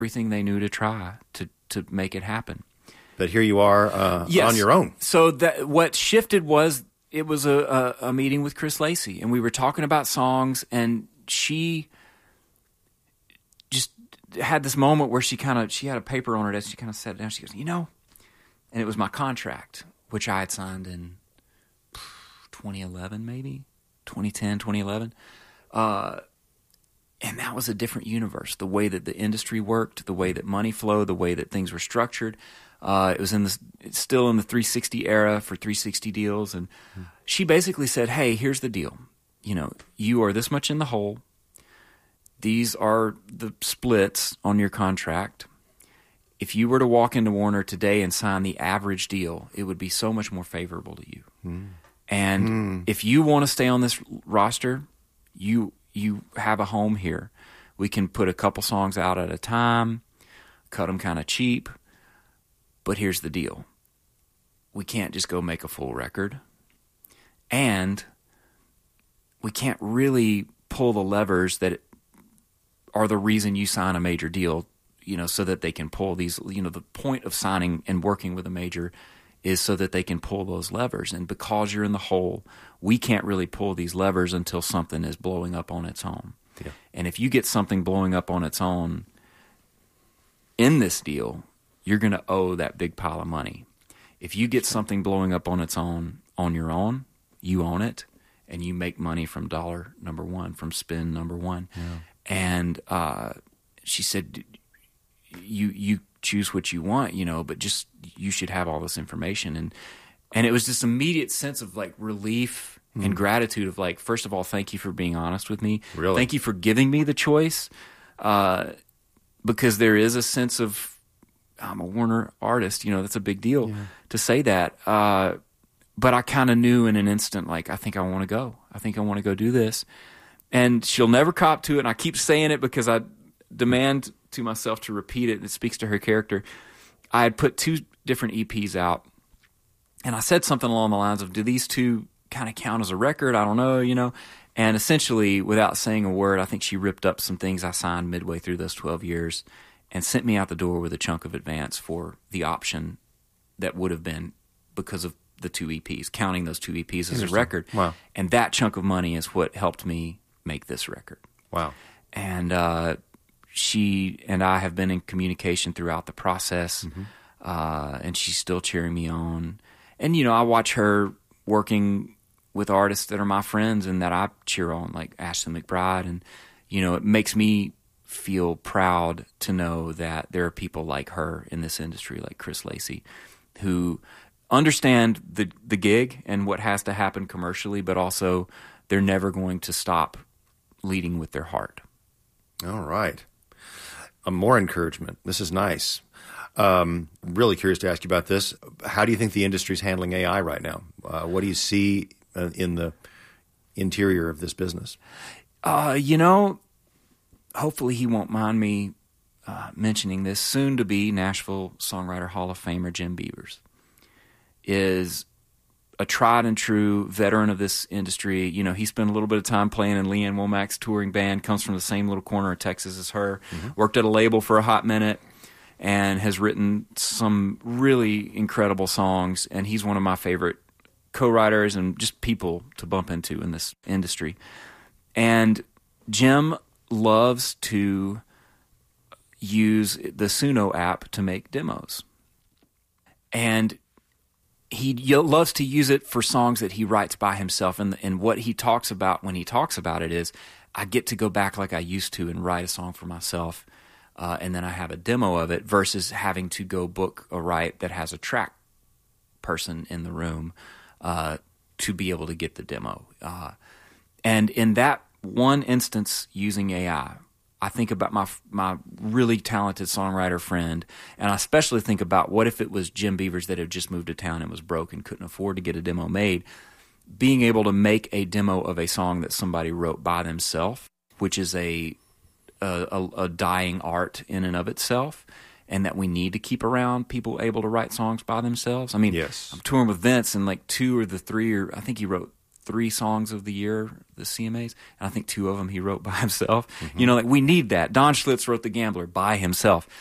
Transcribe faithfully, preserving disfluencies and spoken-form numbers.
everything they knew to try to, to make it happen. But here you are uh, yes. on your own. So that what shifted was it was a, a, a meeting with Chris Lacey, and we were talking about songs, and she just had this moment where she kind of she had a paper on her desk. She kind of sat down. She goes, you know, and it was my contract, which I had signed in twenty eleven, maybe twenty ten, twenty eleven. Uh, and that was a different universe. The way that the industry worked, the way that money flowed, the way that things were structured. Uh, it was in the it's still in the three sixty era for three sixty deals, and mm. she basically said, "Hey, here's the deal. You know, you are this much in the hole. These are the splits on your contract. If you were to walk into Warner today and sign the average deal, it would be so much more favorable to you. Mm. And mm. if you want to stay on this roster, you you have a home here. We can put a couple songs out at a time, cut them kind of cheap." But here's the deal. We can't just go make a full record. And we can't really pull the levers that are the reason you sign a major deal, you know, so that they can pull these, you know, the point of signing and working with a major is so that they can pull those levers. And because you're in the hole, we can't really pull these levers until something is blowing up on its own. Yeah. And if you get something blowing up on its own in this deal, you're going to owe that big pile of money. If you get something blowing up on its own on your own, you own it, and you make money from dollar number one, from spin number one. Yeah. And uh, she said, "You you choose what you want, you know, but just you should have all this information." And and it was this immediate sense of like relief mm. and gratitude of like, first of all, thank you for being honest with me. Really? Thank you for giving me the choice, uh, because there is a sense of, I'm a Warner artist, you know, that's a big deal yeah. to say that. Uh, but I kind of knew in an instant, like, I think I want to go. I think I want to go do this. And she'll never cop to it. And I keep saying it because I demand to myself to repeat it. It speaks to her character. I had put two different E Ps out. And I said something along the lines of, do these two kind of count as a record? I don't know, you know. And essentially, without saying a word, I think she ripped up some things I signed midway through those twelve years and sent me out the door with a chunk of advance for the option that would have been because of the two E Ps, counting those two E Ps as a record. Wow. And that chunk of money is what helped me make this record. Wow. And uh, she and I have been in communication throughout the process, mm-hmm. uh, and she's still cheering me on. And, you know, I watch her working with artists that are my friends and that I cheer on, like Ashley McBryde. And, you know, it makes me feel proud to know that there are people like her in this industry, like Chris Lacey, who understand the the gig and what has to happen commercially, but also they're never going to stop leading with their heart. All right. Uh, more encouragement. This is nice. Um, really curious to ask you about this. How do you think the industry is handling A I right now? Uh, what do you see uh, in the interior of this business? Uh, you know, hopefully he won't mind me uh, mentioning this. Soon-to-be Nashville Songwriter Hall of Famer Jim Beavers is a tried-and-true veteran of this industry. You know, he spent a little bit of time playing in Leanne Womack's touring band, comes from the same little corner of Texas as her, mm-hmm. worked at a label for a hot minute, and has written some really incredible songs, and he's one of my favorite co-writers and just people to bump into in this industry. And Jim loves to use the Suno app to make demos. And he loves to use it for songs that he writes by himself. And, and what he talks about when he talks about it is, I get to go back like I used to and write a song for myself, uh, and then I have a demo of it versus having to go book a write that has a track person in the room uh, to be able to get the demo. Uh, and in that one instance using A I, I think about my my really talented songwriter friend, and I especially think about what if it was Jim Beavers that had just moved to town and was broke and couldn't afford to get a demo made. Being able to make a demo of a song that somebody wrote by themselves, which is a a, a a dying art in and of itself, and that we need to keep around people able to write songs by themselves. I mean, yes. I'm touring with Vince, and like two or the three, or I think he wrote three songs of the year, the C M As, and I think two of them he wrote by himself. Mm-hmm. You know, like we need that. Don Schlitz wrote The Gambler by himself.